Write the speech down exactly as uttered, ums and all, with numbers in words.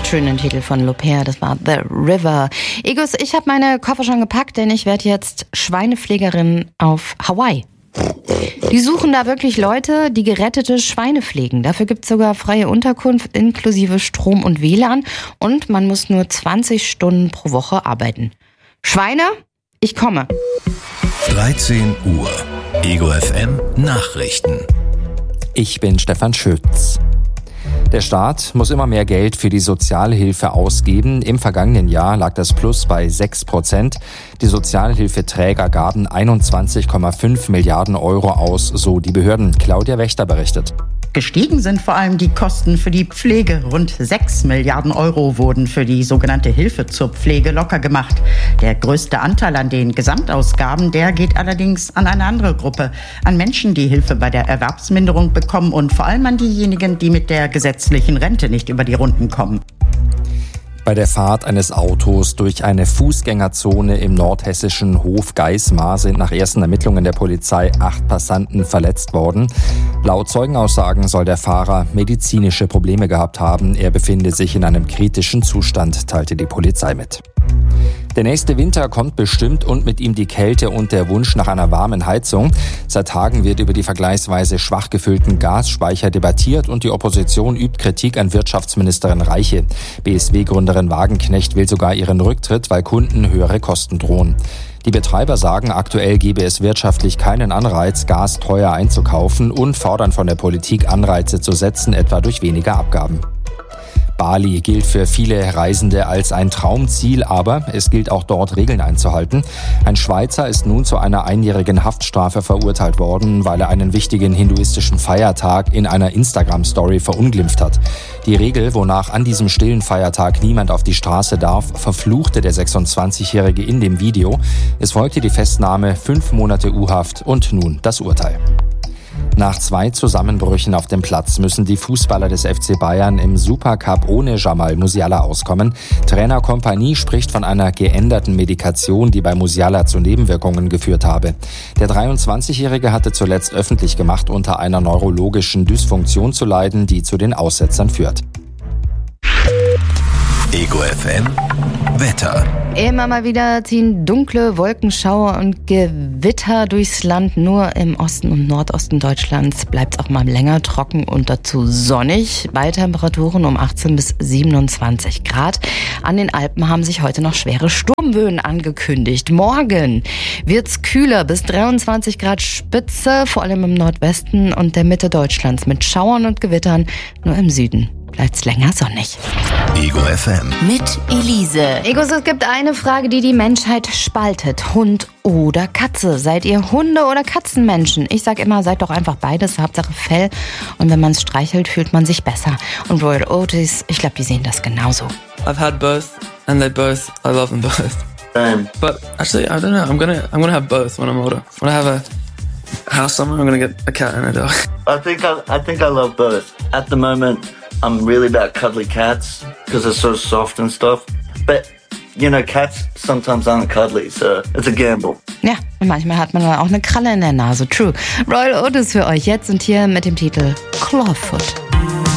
schönen Titel von Lopez, das war The River. Egos, ich habe meine Koffer schon gepackt, denn ich werde jetzt Schweinepflegerin auf Hawaii. Die suchen da wirklich Leute, die gerettete Schweine pflegen. Dafür gibt es sogar freie Unterkunft inklusive Strom und W L A N und man muss nur zwanzig Stunden pro Woche arbeiten. Schweine, ich komme. dreizehn Uhr, Ego F M Nachrichten. Ich bin Stefan Schütz. Der Staat muss immer mehr Geld für die Sozialhilfe ausgeben. Im vergangenen Jahr lag das Plus bei sechs Prozent. Die Sozialhilfeträger gaben einundzwanzig Komma fünf Milliarden Euro aus, so die Behörden. Claudia Wächter berichtet. Gestiegen sind vor allem die Kosten für die Pflege. Rund sechs Milliarden Euro wurden für die sogenannte Hilfe zur Pflege locker gemacht. Der größte Anteil an den Gesamtausgaben, der geht allerdings an eine andere Gruppe. An Menschen, die Hilfe bei der Erwerbsminderung bekommen und vor allem an diejenigen, die mit der gesetzlichen Rente nicht über die Runden kommen. Bei der Fahrt eines Autos durch eine Fußgängerzone im nordhessischen Hof Geismar sind nach ersten Ermittlungen der Polizei acht Passanten verletzt worden. Laut Zeugenaussagen soll der Fahrer medizinische Probleme gehabt haben. Er befinde sich in einem kritischen Zustand, teilte die Polizei mit. Der nächste Winter kommt bestimmt und mit ihm die Kälte und der Wunsch nach einer warmen Heizung. Seit Tagen wird über die vergleichsweise schwach gefüllten Gasspeicher debattiert und die Opposition übt Kritik an Wirtschaftsministerin Reiche. B S W-Gründerin Wagenknecht will sogar ihren Rücktritt, weil Kunden höhere Kosten drohen. Die Betreiber sagen, aktuell gebe es wirtschaftlich keinen Anreiz, Gas teuer einzukaufen und fordern von der Politik Anreize zu setzen, etwa durch weniger Abgaben. Bali gilt für viele Reisende als ein Traumziel, aber es gilt auch dort Regeln einzuhalten. Ein Schweizer ist nun zu einer einjährigen Haftstrafe verurteilt worden, weil er einen wichtigen hinduistischen Feiertag in einer Instagram-Story verunglimpft hat. Die Regel, wonach an diesem stillen Feiertag niemand auf die Straße darf, verfluchte der sechsundzwanzigjährige in dem Video. Es folgte die Festnahme, fünf Monate U-Haft und nun das Urteil. Nach zwei Zusammenbrüchen auf dem Platz müssen die Fußballer des F C Bayern im Supercup ohne Jamal Musiala auskommen. Trainer Kompany spricht von einer geänderten Medikation, die bei Musiala zu Nebenwirkungen geführt habe. Der dreiundzwanzigjährige hatte zuletzt öffentlich gemacht, unter einer neurologischen Dysfunktion zu leiden, die zu den Aussetzern führt. Ego F M Wetter. Immer mal wieder ziehen dunkle Wolkenschauer und Gewitter durchs Land. Nur im Osten und Nordosten Deutschlands bleibt es auch mal länger trocken und dazu sonnig. Bei Temperaturen um achtzehn bis siebenundzwanzig Grad. An den Alpen haben sich heute noch schwere Sturmböen angekündigt. Morgen wird's kühler, bis dreiundzwanzig Grad Spitze, vor allem im Nordwesten und der Mitte Deutschlands mit Schauern und Gewittern. Nur im Süden bleibt's länger sonnig. Ego F M mit Elise. Egos, es gibt eine Frage, die die Menschheit spaltet. Hund oder Katze? Seid ihr Hunde- oder Katzenmenschen? Ich sag immer, seid doch einfach beides, Hauptsache Fell. Und wenn man es streichelt, fühlt man sich besser. Und Royal Otis, ich glaube, die sehen das genauso. I've had both and they both, I love them both. Same. But actually, I don't know, I'm gonna, I'm gonna have both when I'm older. When I have a house somewhere, I'm gonna get a cat and a dog. I think I, I think I love both. At the moment, I'm really about cuddly cats because they're so soft and stuff. But, you know, cats sometimes aren't cuddly, so it's a gamble. Ja, und manchmal hat man dann auch eine Kralle in der Nase. True. Royal Otis für euch jetzt und hier mit dem Titel Clawfoot.